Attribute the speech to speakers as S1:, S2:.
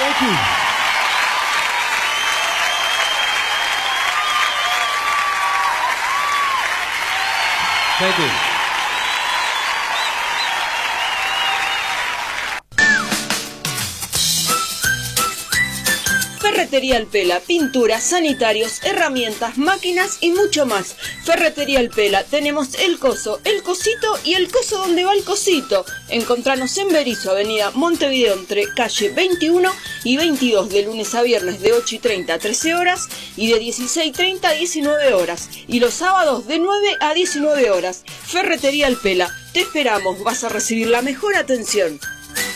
S1: Thank you.
S2: Thank you.
S3: Ferretería El Pela, pinturas, sanitarios, herramientas, máquinas y mucho más. Ferretería El Pela, tenemos el coso, el cosito y el coso donde va el cosito. Encontranos en Berisso, avenida Montevideo, entre calle 21 y 22, de lunes a viernes de 8:30 a 13 horas y de 16:30 a 19 horas. Y los sábados de 9 a 19 horas. Ferretería El Pela, te esperamos, vas a recibir la mejor atención.